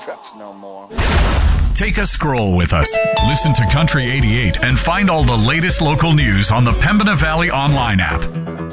trucks no more. Take a stroll with us. Listen to Country 88 and find all the latest local news on the Pembina Valley online app.